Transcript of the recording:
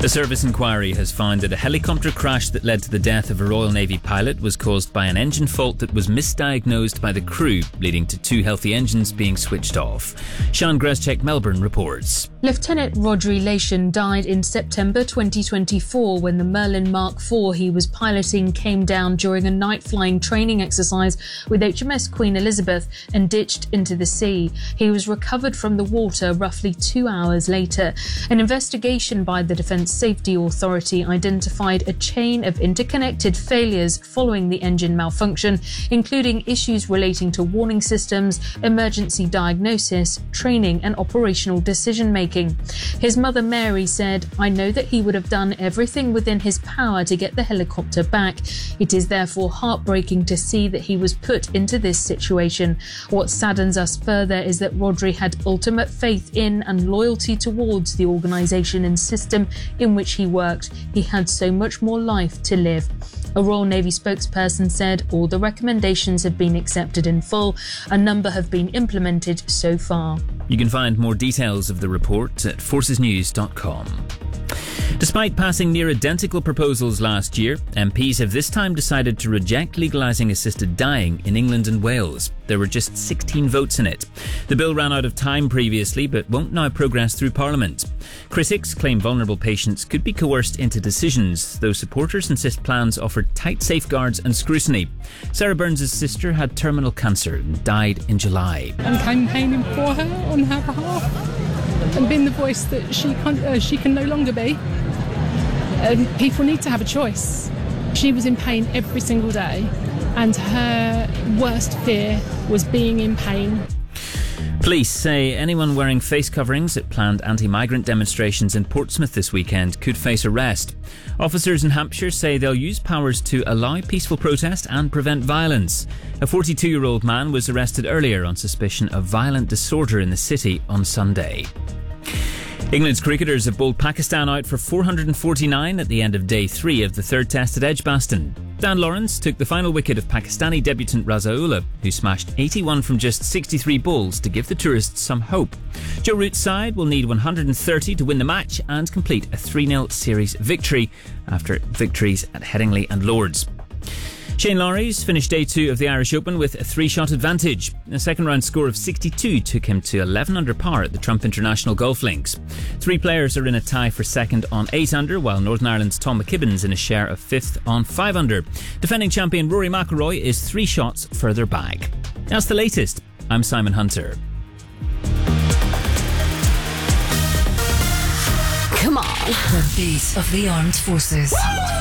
A service inquiry has found that a helicopter crash that led to the death of a Royal Navy pilot was caused by an engine fault that was misdiagnosed by the crew, leading to 2 healthy engines being switched off. Sian Greszczyk, Melbourne reports. Lieutenant Rhodri Lation died in September 2024 when the Merlin Mark IV he was piloting came down during a night flying training exercise with HMS Queen Elizabeth and ditched into the sea. He was recovered from the water roughly 2 hours later. An investigation by the Defence Safety Authority identified a chain of interconnected failures following the engine malfunction, including issues relating to warning systems, emergency diagnosis, training and operational decision-making. His mother Mary said, "I know that he would have done everything within his power to get the helicopter back. It is therefore heartbreaking to see that he was put into this situation. What saddens us further is that Rhodri had ultimate faith in and loyalty towards the organisation and system in which he worked. He had so much more life to live." A Royal Navy spokesperson said all the recommendations have been accepted in full. A number have been implemented so far. You can find more details of the report at forcesnews.com. Despite passing near identical proposals last year, MPs have this time decided to reject legalising assisted dying in England and Wales. There were just 16 votes in it. The bill ran out of time previously but won't now progress through Parliament. Critics claim vulnerable patients could be coerced into decisions, though supporters insist plans offer tight safeguards and scrutiny. Sarah Burns' sister had terminal cancer and died in July. I'm campaigning for her on her behalf and being the voice that she can no longer be. People need to have a choice. She was in pain every single day, and her worst fear was being in pain. Police say anyone wearing face coverings at planned anti-migrant demonstrations in Portsmouth this weekend could face arrest. Officers in Hampshire say they'll use powers to allow peaceful protest and prevent violence. A 42-year-old man was arrested earlier on suspicion of violent disorder in the city on Sunday. England's cricketers have bowled Pakistan out for 449 at the end of day 3 of the third test at Edgbaston. Dan Lawrence took the final wicket of Pakistani debutant Razaullah, who smashed 81 from just 63 balls to give the tourists some hope. Joe Root's side will need 130 to win the match and complete a 3-0 series victory after victories at Headingley and Lords. Shane Lowry's finished day 2 of the Irish Open with a 3-shot advantage. A second-round score of 62 took him to 11 under par at the Trump International Golf Links. 3 players are in a tie for second on 8 under, while Northern Ireland's Tom McKibben's in a share of 5th on 5 under. Defending champion Rory McIlroy is 3 shots further back. That's the latest. I'm Simon Hunter. Come on. The beat of the armed forces.